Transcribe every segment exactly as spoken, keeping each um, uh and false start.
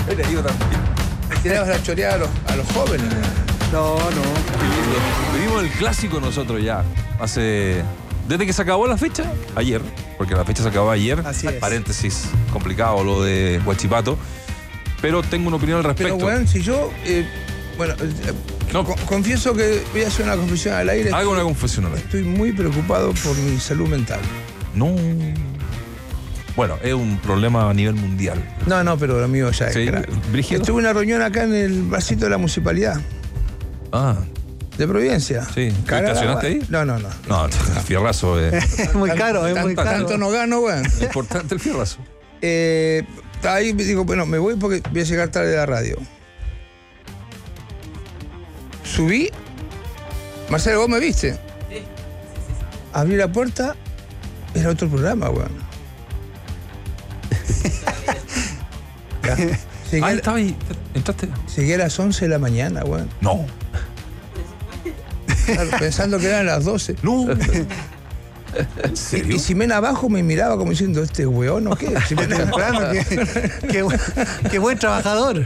hubiera ido también. Tirabas la choreada a los, a los jóvenes. No, no. Vivimos el clásico nosotros ya. Hace. Desde que se acabó la fecha, ayer, porque la fecha se acabó ayer. Así es. Paréntesis, complicado lo de Huachipato. Pero tengo una opinión al respecto. Pero, weón, si yo. Eh, bueno, eh, No. co- confieso que voy a hacer una confesión al aire. Hago una confesión al aire. Estoy muy preocupado por mi salud mental. No. Bueno, es un problema a nivel mundial. No, no, pero lo mío ya es Sí, grave. brígido. Estuve en una reunión acá en el vasito de la municipalidad Ah, de Providencia. sí. ¿Te Cagada, estacionaste weón. ahí? No, no, no. no, el fierrazo es Es muy caro, es muy Tanto- caro. Tanto no gano, weón. importante el fierrazo. Eh, ahí digo, bueno, me voy porque voy a llegar tarde a la radio. Subí. Marcelo, ¿vos me viste? Sí. Abrí la puerta, era otro programa, weón. Ya. Llegué, Ah, a- estaba ahí. ¿Entraste? llegué a las once de la mañana, weón. No. Claro, pensando que eran las doce. No. ¿En Y, serio? y Ximena abajo me miraba como diciendo, ¿este weón o qué? Ximena, Temprano, qué, qué buen, qué buen trabajador.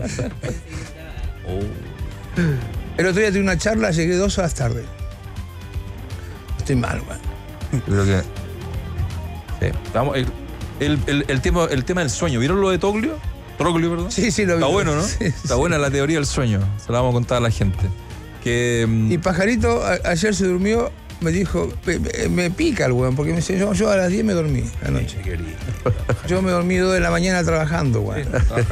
Oh. El otro día tuve una charla, llegué dos horas tarde. Estoy mal, weón. Yo creo que. Sí. Vamos, el, el, el, el tema, el tema del sueño. ¿Vieron lo de Toglio? Troglio, perdón. Sí, sí, lo vi. Está bueno, ¿no? Sí, Está sí. buena la teoría del sueño. Se la vamos a contar a la gente. Que. mm, Y Pajarito a- ayer se durmió, me dijo, me, me- me pica el weón, porque me dice, yo, yo a las diez me dormí anoche. Yo me dormí dos de la mañana trabajando, weón.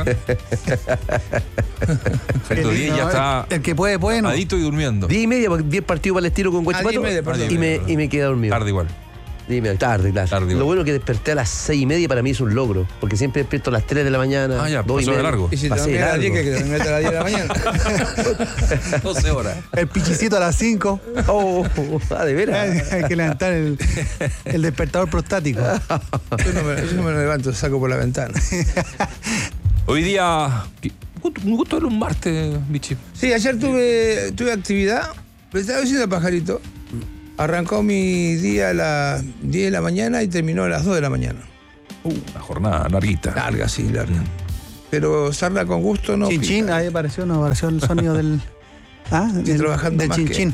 Perfecto, diez ya está El que puede, puede, ¿no? adito y durmiendo. Diez y media, porque diez partidos para el estilo con Huachipato. diez y media, perdón. y, me, y me quedé dormido. Tarde igual. Diez y media, tarde, claro. Tarde igual. Lo bueno es que desperté a las seis y media para mí es un logro. Porque siempre despierto a las tres de la mañana. Ah, ya, dos y pasó de media. largo. Y si te Pasé dormí a las largo. diez, que te dormiste a las diez de la mañana. doce horas. El pichicito a las cinco. Oh, ah, de veras. Hay que levantar el, el despertador prostático. Yo no, me, yo no me levanto, saco por la ventana. Hoy día. ¿qué? Un gusto ver un martes, bichi. Sí, ayer tuve, tuve actividad, me estaba diciendo Pajarito, arrancó mi día a las diez de la mañana y terminó a las dos de la mañana. Uh, una jornada larguita. Larga, sí, larga. Pero sarna con gusto no Chin chin, pica. ahí apareció, no apareció el sonido del. Ah, Estoy del, trabajando del más chin que- chin.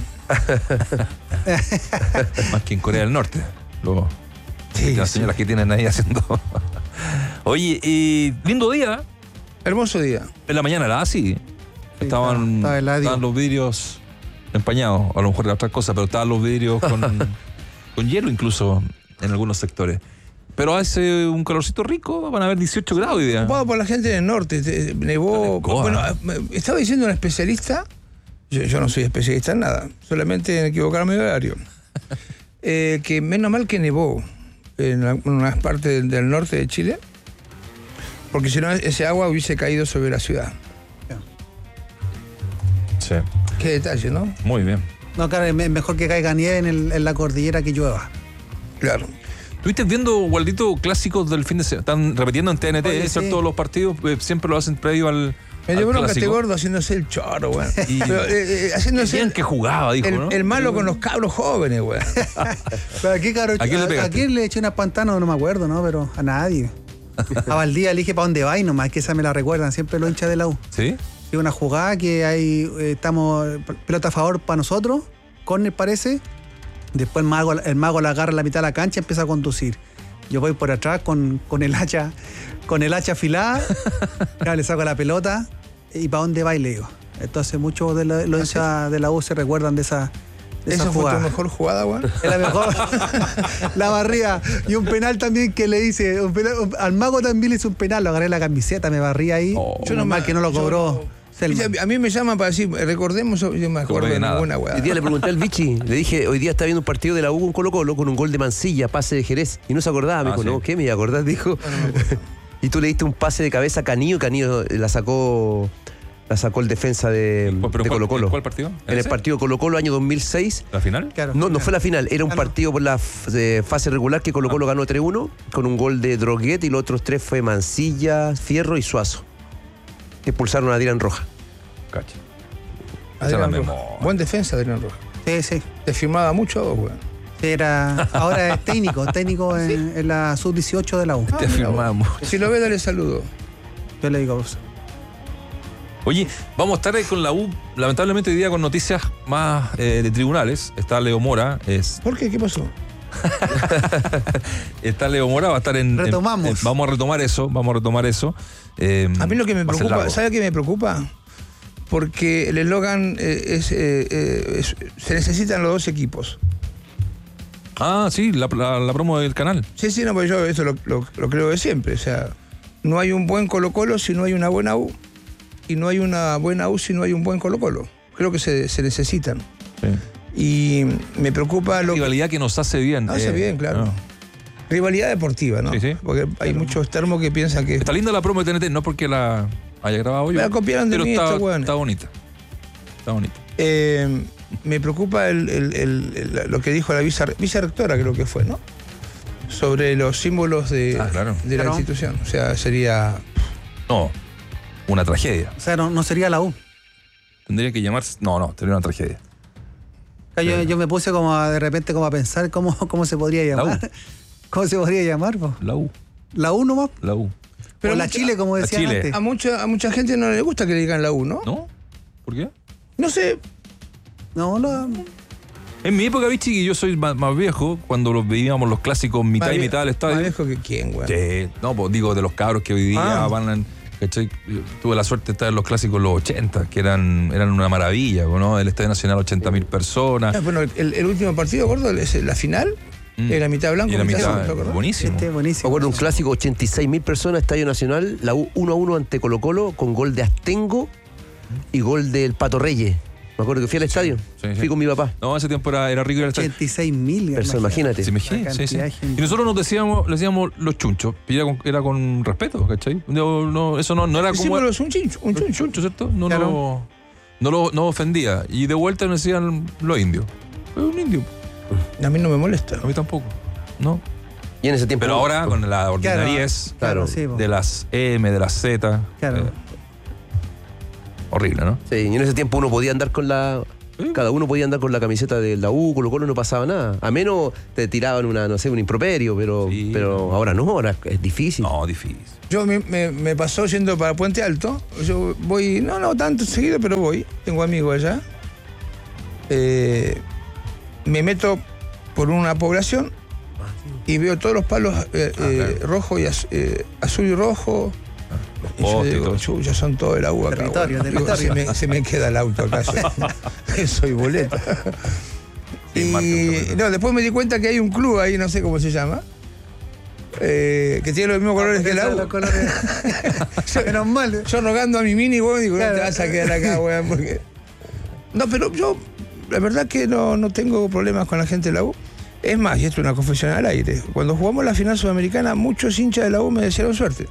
Más que en Corea del Norte. Lo, Sí, las sí. señoras que tienen ahí haciendo. Oye, y lindo día. Hermoso día. En la mañana era así. Estaban, estaba- estaba heladio. estaban los vidrios empañados. A lo mejor era otra cosa, pero estaban los vidrios con, con hielo incluso en algunos sectores. Pero hace un calorcito rico, van a haber dieciocho grados hoy día. Ocupado por la gente del norte, te- nevó. Goa. Bueno, me- estaba diciendo un especialista, yo, yo no soy especialista en nada, solamente en equivocarme de horario, eh, que menos mal que nevó en algunas partes del, del norte de Chile, porque si no ese agua hubiese caído sobre la ciudad. Sí, Qué detalle, ¿no? muy bien. No, claro, es me- mejor que caiga nieve en, el- en la cordillera que llueva. Claro. ¿Estuviste viendo, Waldito, clásicos del fin de semana? Están repitiendo en T N T, Oye, ¿cierto? sí. Todos los partidos eh, siempre lo hacen previo al. Me al dio bronca clásico. este gordo haciéndose el choro, weón. Y- Pero, eh, eh, haciéndose Bien el, que jugaba, dijo, el- ¿no? el malo con los cabros jóvenes, weón. Pero aquí, caro, ¿A quién le a, pegaste? a quién le eché una pantano? No me acuerdo, ¿no? Pero a nadie. A Valdía le dije para dónde va y nomás, que esa me la recuerdan, siempre los hinchas de la U. ¿Sí? Es una jugada que hay, eh, estamos, eh, pelota a favor para nosotros, córner parece. Después el mago, el mago la agarra en la mitad de la cancha y empieza a conducir. Yo voy por atrás con, con el hacha, con el hacha afilada, claro, le saco la pelota y para dónde va y le digo. Entonces muchos de la- los hinchas de la U se recuerdan de esa, de esa ¿Esa fue tu jugada. mejor jugada, weón? Es la mejor. La barría. Y un penal también que le hice. Un penal- un- al mago también le hice un penal. Lo agarré en la camiseta, me barrí ahí. Oh. Yo no mal que no lo yo cobró. no- Selman. A mí me llaman para decir, recordemos, yo me acuerdo de de nada. ninguna weá. Hoy día le pregunté al Vichy, le dije, hoy día está viendo un partido de la U con Colo Colo con un gol de Mansilla, pase de Jerez. Y no se acordaba, me Ah, dijo, sí. no, ¿qué me iba a acordar? Dijo. Y tú le diste un pase de cabeza a Canillo, Canillo la sacó la sacó el defensa de, ¿Pero de cuál- Colo Colo. en cuál partido? ¿En En el ese? partido Colo Colo año dos mil seis. ¿La final? Claro. No, no fue la final, era un Ah, no. partido por la f- eh, fase regular que Colo Colo ganó tres uno con un gol de Droguet y los otros tres fue Mansilla, Fierro y Suazo. Que expulsaron a Dylan Roja. Cacha. Adrián Esa es la Rojas. memoria. Buen defensa, Adrián Rojas. Sí, sí. Te firmaba mucho a vos, weón. Era, ahora es técnico, técnico en, en la sub dieciocho de la U. Te firmamos. Si lo ve, dale saludo. Yo le digo, Oye, vamos a estar ahí con la U, lamentablemente hoy día con noticias más eh, de tribunales. Está Leo Mora, es ¿Por qué? ¿Qué pasó? está Leo Mora, va a estar en... Retomamos. en- en- vamos a retomar eso, vamos a retomar eso. Eh, A mí lo que me va a ser preocupa, largo. ¿sabe qué me preocupa? Porque el eslogan eh, es, eh, eh, es- se necesitan los dos equipos. Ah, sí, la, la- la promo del canal. Sí, sí, no, pues yo eso lo, lo- lo creo de siempre. O sea, no hay un buen Colo-Colo si no hay una buena U. Y no hay una buena U si no hay un buen Colo-Colo. Creo que se, se necesitan. Sí. Y me preocupa lo que... Rivalidad que nos hace bien. Hace eh, bien, claro. no. Rivalidad deportiva, ¿no? Sí, sí. Porque hay muchos termos que piensan que... Está linda la promo de T N T, no porque la haya grabado yo. Me la copiaron de pero mí está, estos hueones. está bonita. Está bonita. Eh, me preocupa el- el- el- el- lo que dijo la vice- vicerrectora, creo que fue, ¿no? Sobre los símbolos de, Ah, claro. de la Claro. institución. O sea, sería... No, una tragedia. O sea, no, no sería la U. Tendría que llamarse... No, no, sería una tragedia. Yo, yo me puse como a, de repente como a pensar cómo, cómo se podría llamar. U. ¿Cómo se podría llamar? Po? La U, La U nomás. la U. Pero o la mucha- Chile, como la decían Chile. antes. A mucha, a mucha gente no le gusta que le digan la U, ¿no? ¿No? ¿Por qué? No sé. No, no. En mi época, Vichy, que yo soy más, más viejo, cuando los veíamos los clásicos mitad Más y vie- mitad del Más estadio. viejo que quién, güey. Sí, no, pues digo de los cabros que hoy día Ah. van en, ¿cachai? Yo tuve la suerte de estar en los clásicos los ochenta, que eran, eran una maravilla, ¿no? El Estadio Nacional, ochenta mil personas. Ah, bueno, el, el último partido, gordo, es la final. Mm. Era mitad blanco, Y era mitad mitad, azul, ¿te acordás? buenísimo. Este es Me buenísimo. acuerdo un clásico, ochenta y seis mil personas, Estadio Nacional, la U uno a uno ante Colo Colo, con gol de Astengo y gol del Pato Reyes. Me acuerdo que fui al estadio, sí, sí. fui con mi papá. No, ese tiempo era, era rico ir al estadio. ochenta y seis mil. Personas, imagínate. Sí, imagínate, La sí, sí. cantidad de gente. Y nosotros nos decíamos, le decíamos los chunchos, y era con, era con respeto, ¿cachai? No, no, eso no, no era El como... símbolo es un chincho, un un chuncho. chuncho, ¿cierto? No, Claro. lo, no, lo, no ofendía. Y de vuelta nos decían los indios. Es un indio. A mí no me molesta. A mí tampoco. No. Y en ese tiempo. Pero ahora con la ordinariez Claro, Claro, sí, po. de las M, de las Z. Claro. eh, horrible, ¿no? Sí, y en ese tiempo uno podía andar con la. Sí. Cada uno podía andar con la camiseta de la U, Colo Colo, no pasaba nada. A menos te tiraban una, no sé, un improperio, pero, Sí. pero ahora no, ahora es difícil. No, difícil. Yo me, me- me pasó yendo para Puente Alto. Yo voy, no, no tanto seguido, pero voy. Tengo amigos allá. Eh, me meto por una población y veo todos los palos eh, Ah, eh, claro. rojo y az- eh, azul y rojo. Los Y yo postes y digo, todo eso. "Chu, ya son todo el agua acá. Territorio, bueno". Digo, territorio. se, me, se me queda el auto acá. soy- soy boleta. Sí, marca un Y campeonato. no, después me di cuenta que hay un club ahí, no sé cómo se llama, eh, que tiene los mismos colores que la Los U. colores. Menos mal. Yo rogando a mi mini, weón, digo, Claro. no te vas a quedar acá, weón, porque... No, pero yo, la verdad que no, no tengo problemas con la gente de la U. Es más, y esto es una confesión al aire, cuando jugamos la final sudamericana, muchos hinchas de la U me desearon suerte.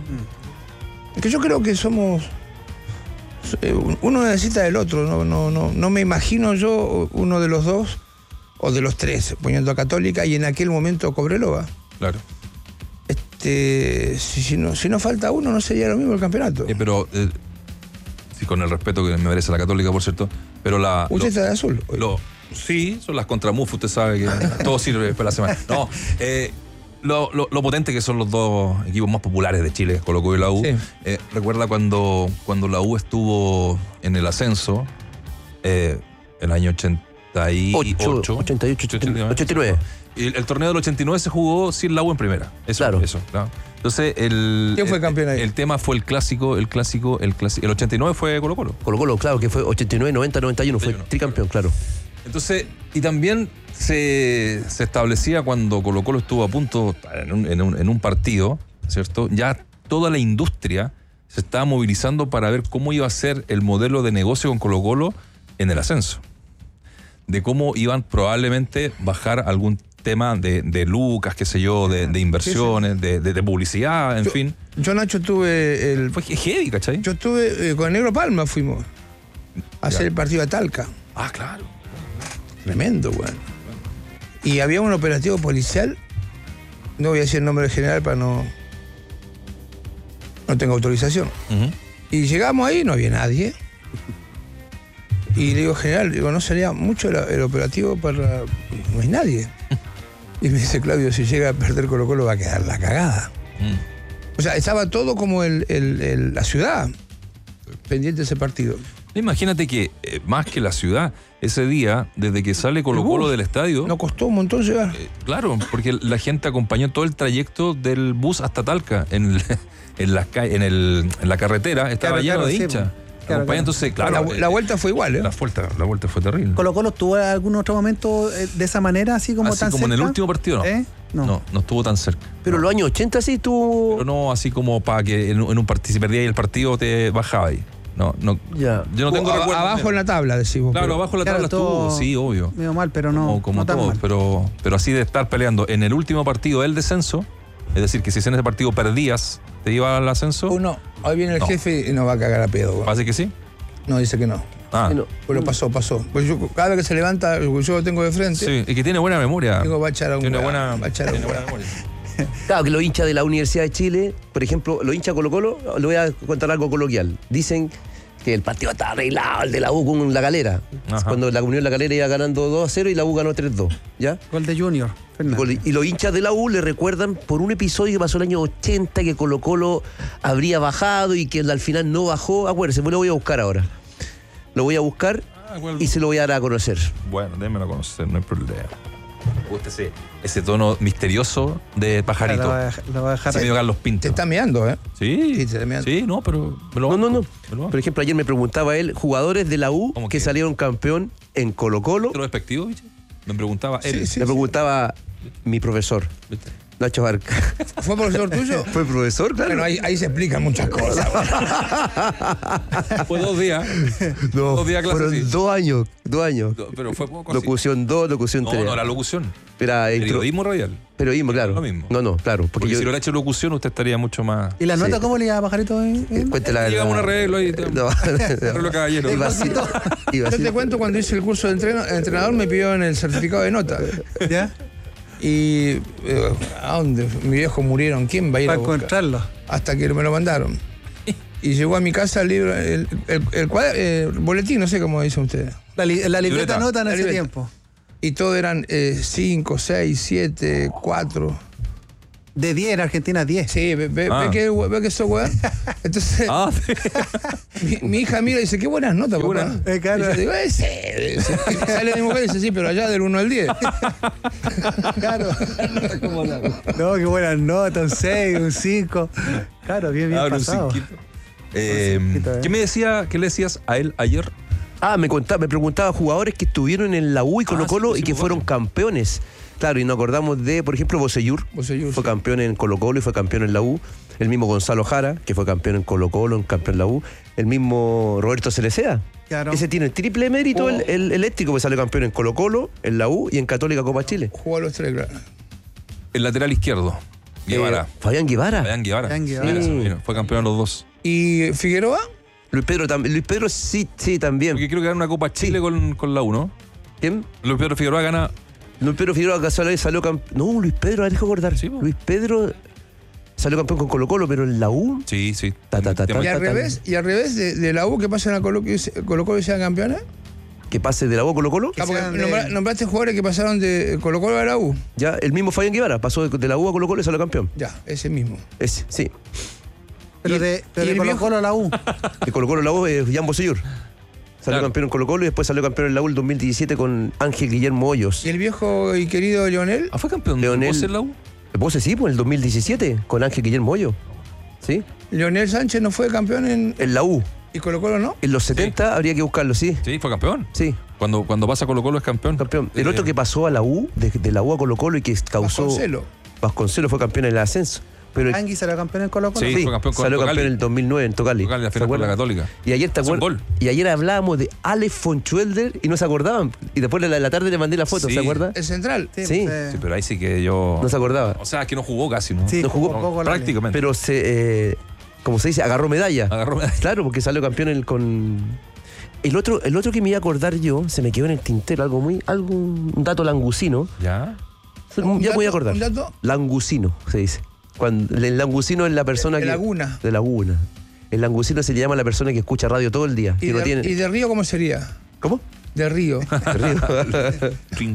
Que yo creo que somos... eh, Uno necesita del otro, no, no, no, no me imagino yo uno de los dos, o de los tres, poniendo a Católica, y en aquel momento Cobreloa. Claro. Este, si, si no, si no falta uno, no sería lo mismo el campeonato. Eh, pero, eh, sí, con el respeto que me merece la Católica, por cierto, pero la... Usted lo- está de azul. hoy. Lo, sí, son las contramufas, usted sabe que todo sirve para la semana. No, eh, lo, lo- lo potente que son los dos equipos más populares de Chile, Colo Colo y la U. Sí. Eh, recuerda cuando, cuando la U estuvo en el ascenso, eh, el año ochenta y ocho. Ocho, ochenta y ocho, ochenta y nueve. Y el, el torneo del ochenta y nueve se jugó sin la U en primera. Eso, Claro. Eso, claro. Entonces, el, ¿Quién fue el- campeón ahí? El tema fue el clásico, el clásico, el clásico. El ochenta y nueve fue Colo Colo. Colo Colo, claro, que fue ochenta y nueve, noventa, noventa y uno, fue noventa y uno. tricampeón, claro. Entonces, y también se, se establecía cuando Colo Colo estuvo a punto en un, en un- en un partido, ¿cierto? Ya toda la industria se estaba movilizando para ver cómo iba a ser el modelo de negocio con Colo Colo en el ascenso. De cómo iban probablemente bajar algún tema de, de lucas, qué sé yo, de, de inversiones, de, de- de publicidad, en Yo- fin. Yo, Nacho, tuve el. Fue heavy, ¿cachai? Yo estuve eh, con el Negro Palma, fuimos a hacer Ya. el partido a Talca. Ah, claro. Tremendo, weón. Y había un operativo policial, no voy a decir el nombre del general para no. No tengo autorización. Ujú. Y llegamos ahí, no había nadie. Y le digo, general, digo, ¿no sería mucho el, el operativo para...? No hay nadie. Y me dice, Claudio, si llega a perder Colo Colo va a quedar la cagada. Mm. O sea, estaba todo como el, el- el- la ciudad. pendiente de ese partido. Imagínate que, eh, más que la ciudad, ese día, desde que sale Colo Colo del estadio, Nos costó un montón llegar. eh, claro, porque la gente acompañó todo el trayecto del bus hasta Talca, en, el- en, la, ca- en, el, en la carretera, estaba Claro, lleno claro, de sí, hinchas. pues. Claro, Acompañando, claro. entonces, claro. la, eh, la vuelta fue igual, ¿eh? La vuelta, la vuelta fue terrible. ¿Colo Colo tuvo algún otro momento eh, de esa manera, así como Así tan como en el cerca? último partido, no. ¿Eh? No. No, no estuvo tan cerca. Pero los años ochenta sí estuvo. Pero no así como para que en, un- en un partido, si perdías el partido, te bajaba ahí. No, no. Ya. Yo no tengo A- recuerdo. abajo en la tabla, decimos. Claro, pero- abajo en la Claro, tabla todo estuvo, sí, obvio. Medio mal, pero no, como como no tan todo, mal. pero, pero así de estar peleando en el último partido del descenso, es decir, que si en ese partido perdías, te iba al ascenso, Uno, hoy viene el No. jefe y nos va a cagar a pedo. güey. parece que sí. No, dice que no. Ah, Sí, no. Pero pasó, pasó. Pues yo, cada vez que se levanta, yo lo tengo de frente, sí, y que tiene buena memoria. digo, va a echar a un Tiene weá, buena, va a echar a tiene un buena weá. memoria. Claro, que los hinchas de la Universidad de Chile, por ejemplo, los hinchas Colo Colo, le voy a contar algo coloquial. Dicen que el partido estaba arreglado, el de la U con la Calera. Ajá. Cuando la Unión La Calera iba ganando dos a cero y la U ganó tres dos. ¿Ya? Gol de Junior. Fernández. Y los hinchas de la U le recuerdan por un episodio que pasó el año ochenta, que Colo Colo habría bajado y que al final no bajó. Acuérdense, me lo voy a buscar ahora. Lo voy a buscar Ah, bueno. y se lo voy a dar a conocer. Bueno, démelo a conocer, no hay problema. Me gusta ese, ese tono misterioso de Lo pajarito. voy a dejar- lo voy a dejar Se ahí. me dio Carlos Te Pinto. está meando, ¿eh? Sí, Sí, te está meando. sí, no, pero me lo No, no, no. banco, me lo banco. Por ejemplo, ayer me preguntaba él, jugadores de la U ¿Cómo que que? salieron campeón en Colo Colo. ¿Te lo despectivo, bicho? Me preguntaba él. Sí, sí. Le preguntaba mi profesor, ¿Viste? Nacho Barca. ¿Fue profesor tuyo? ¿Fue profesor? Claro. Bueno, ahí, ahí se explican muchas cosas. Fue dos días. No, dos días de clase, fueron sí. dos años, dos años. Do- Pero fue poco. sí. Locución dos, locución No, tres. no, la locución. Era intro- Periodismo radial. periodismo, claro. Lo mismo. No, no, claro. Porque, Porque yo, si lo hubiera hecho locución, usted estaría mucho más. ¿Y la nota Sí. cómo le iba a pajarito? Eh? eh, cuéntela. Llegamos a un arreglo ahí. No, Arreglo caballero. Iba así. Iba Yo así. te cuento, cuando hice el curso de entreno, el entrenador me pidió en el certificado de nota. ¿Ya? Y eh, ¿a dónde? Mi viejo murieron. ¿Quién va a ir Para a buscar? encontrarlo. Hasta que me lo mandaron. Y llegó a mi casa el libro, el, el, el cuadro- eh, boletín, no sé cómo dicen ustedes. La, li- la libreta Libreta. nota en La ese libreta. tiempo. Y todo eran cinco, seis, siete, cuatro. De diez, en Argentina diez. Sí, ve, ve, Ah. ve que, ve que sos weón. Entonces, Ah, sí. mi, mi hija mira y dice, qué buenas notas, Qué papá. buenas. Eh, claro. Y yo digo, eh, sí. sí. Y sale mi mujer y dice, sí, pero allá del uno al diez. Claro. No, qué buenas notas, un seis, un cinco. Claro, bien, bien Abre un pasado. cinquito. Eh, cinquito, eh. ¿Qué me decía, qué le decías a él ayer? Ah, me contaba, me preguntaba jugadores que estuvieron en la U y Colo Ah, Colo sí, y sí, que pues, fueron varios. campeones. Claro, y nos acordamos de, por ejemplo, Bocellur. Bocellur, Fue sí. campeón en Colo Colo y fue campeón en la U. El mismo Gonzalo Jara, que fue campeón en Colo Colo, en campeón en la U. El mismo Roberto Cereceda. Claro. Ese tiene el triple mérito, Oh. el, el eléctrico, que salió campeón en Colo Colo, en la U y en Católica Copa Chile. Jugó a los tres, claro. El lateral izquierdo. Guevara. Eh, Fabián Guevara. Fabián Guevara. Fabián Guevara. Mira, Sí. mira, fue campeón los dos. ¿Y Figueroa? Luis Pedro también. Luis Pedro sí, sí, también. Porque creo que gana una Copa Chile con, con la U, ¿no? ¿Quién? Luis Pedro Figueroa gana. Luis Pedro Figueroa Casales salió campeón. No, Luis Pedro, dejo acordar. Sí, po. Luis Pedro salió campeón con Colo Colo, pero en la U. Sí, sí. Ta, ta, ta, Tema- Y al ta, ta. revés, y al revés de, de la U, que pasan a Colo Colo Colo y sean campeones. Que pase de la U a Colo Colo. Ah, porque sean de- nombra- nombraste jugadores que pasaron de Colo Colo a la U. Ya, el mismo Fabián Guevara pasó de, de la U a Colo Colo y salió campeón. Ya, ese mismo. Ese, sí. Pero Y- de, pero y de el Colo viejo- Colo a la U. De Colo Colo a la U es Jan Bocellur. Salió Claro. campeón en Colo Colo y después salió campeón en la U el dos mil diecisiete con Ángel Guillermo Hoyos. Y el viejo y querido Lionel. Ah, fue campeón de Leonel- vos en la U. Vos sí, pues en el dos mil diecisiete con Ángel Guillermo Hoyos. ¿Sí? Lionel Sánchez no fue campeón en. En la U. ¿Y Colo Colo no? En los setenta habría que buscarlo, sí. Sí, fue campeón. Sí, Cuando, cuando pasa Colo Colo es campeón. campeón. El Eh, otro que pasó a la U, de, de la U a Colo Colo y que causó. Vasconcelo. Vasconcelos fue campeón en el ascenso. Pero el- Angui salió campeón en Colo Colo. Sí, fue campeón con salió Tocali. campeón en el dos mil nueve en Tocali. Tocali, la ¿Se final con la acuerdan? Católica. Y ayer, te Hace un acuerdas- gol. y ayer hablábamos de Alex von Schwelder y no se acordaban. Y después de la, la tarde le mandé la foto, Sí. ¿se acuerda? El central. Sí, Sí. pues, Sí, pero ahí sí que yo. No se acordaba. O sea, que no jugó casi, ¿no? Sí, No jugó poco la prácticamente. Pero se, eh, como se dice, agarró medalla. Agarró medalla. Claro, porque salió campeón el, con... El otro, el otro que me iba a acordar yo, se me quedó en el tintero, algo muy, algo, un dato langusino. ¿Ya? Ya ¿Un me voy a dato? acordar. ¿Un dato? Langusino, se dice. Cuando, el langusino es la persona De que... laguna. De laguna. El langusino se le llama a la persona que escucha radio todo el día. ¿Y que no de, tiene... ¿Y de Río cómo sería? ¿Cómo? De Río.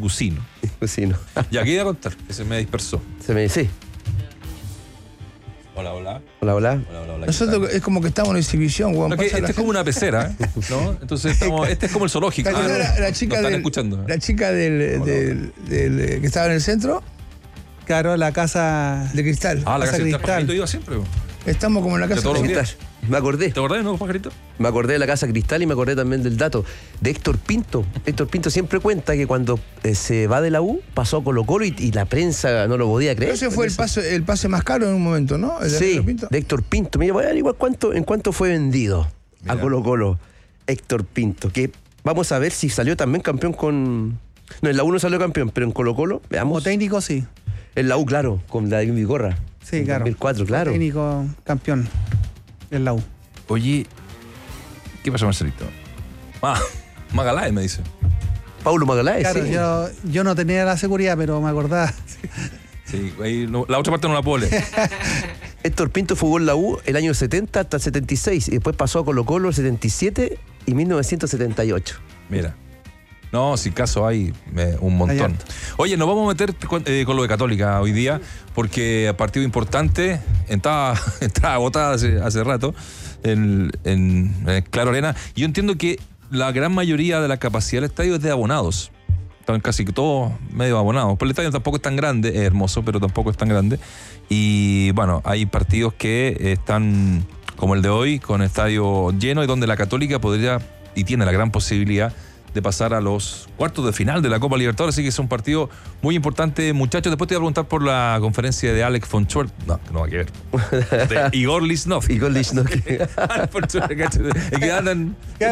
Ringucino. Langusino. Ya, ¿qué iba a contar? Que se me dispersó. Se me dice. Hola, hola. Hola, hola. Hola, hola, hola. Nosotros es como que estamos en exhibición, weón. No, que Pasa este la es como gente. una pecera, ¿eh? ¿No? Entonces estamos, este es como el zoológico. ¿Te Ah, acordás no, la, la chica nos están del, escuchando. la chica del, del- del- que estaba en el centro Claro, la casa. de cristal. Ah, la Casa casa de Cristal. Pajarito iba siempre. ¿No? Estamos como en la casa todos los de días. Me acordé. ¿Te acordás, no, Pajarito? Me acordé de la Casa Cristal y me acordé también del dato de Héctor Pinto. Héctor Pinto siempre cuenta que cuando eh, se va de la U, pasó a Colo Colo y, y la prensa no lo podía creer. Pero ese fue el pase, el pase más caro en un momento, ¿no? El de Sí, Héctor Pinto. de Héctor Pinto. Mira, voy a ver igual cuánto, en cuánto fue vendido Mira. a Colo Colo Héctor Pinto. Que vamos a ver si salió también campeón con... No, en la U no salió campeón, pero en Colo Colo, Como veamos. técnico, sí. En la U, claro, con David Vigorra. Sí, en claro. dos mil cuatro, claro. Técnico campeón en la U. Oye, ¿qué pasa, Marcelito? Ah, Magaláes me dice. Paulo Magaláes, Claro, sí. yo, yo no tenía la seguridad, pero me acordaba. Sí, ahí no- la otra parte no la puedo leer. Héctor Pinto jugó en la U el año setenta hasta el setenta y seis y después pasó a Colo Colo el setenta y siete y mil novecientos setenta y ocho. Mira. No, si caso hay me- un montón. Allá. Oye, nos vamos a meter con, eh, con lo de Católica hoy día, porque partido importante, estaba, estaba agotada hace, hace rato en, en, en Claro Arena. Yo entiendo que la gran mayoría de la capacidad del estadio es de abonados. Están casi todos medio abonados. Pero el estadio tampoco es tan grande, es hermoso, pero tampoco es tan grande. Y bueno, hay partidos que están, como el de hoy, con estadio lleno y donde la Católica podría y tiene la gran posibilidad de pasar a los cuartos de final de la Copa Libertadores, así que es un partido muy importante, muchachos. Después te voy a preguntar por la conferencia de Alex von Schwartz, no, no va a ver, de Igor Lisnov. Y con Lichnok. Alex von Schwartz, ¿cachai? Es que andan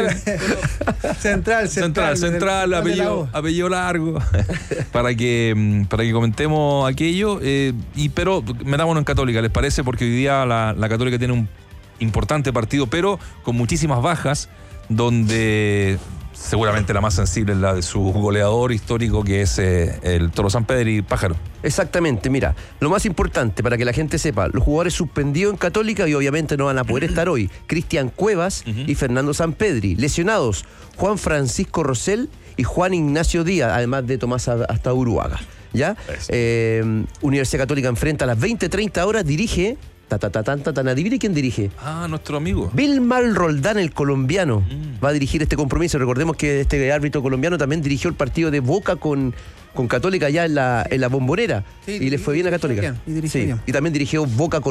Central, central, central, del- de la apellido, U. apellido largo, para que mm, para que comentemos aquello, eh, y pero metámonos en Católica, ¿les parece? Porque hoy día la, la Católica tiene un importante partido, pero con muchísimas bajas, donde seguramente la más sensible es la de su goleador histórico, que es eh, el Toro Sampedri Pájaro. Exactamente, mira, lo más importante para que la gente sepa, los jugadores suspendidos en Católica y obviamente no van a poder estar hoy, Cristian Cuevas y Fernando Sampedri. Lesionados, Juan Francisco Rosell y Juan Ignacio Díaz, además de Tomás hasta Uruaga. ¿Ya? Eso. Eh, Universidad Católica enfrenta a las veinte treinta horas, dirige, ta, ta, ta, tan, ta, tan, adivine quién dirige. Ah, nuestro amigo. Vilmar Roldán, el colombiano, Mm. va a dirigir este compromiso. Recordemos que este árbitro colombiano también dirigió el partido de Boca con, con Católica allá en la, en la Bombonera. Sí, y le fue bien a dirigió Católica. bien, y dirigió Sí, bien. y también dirigió Boca con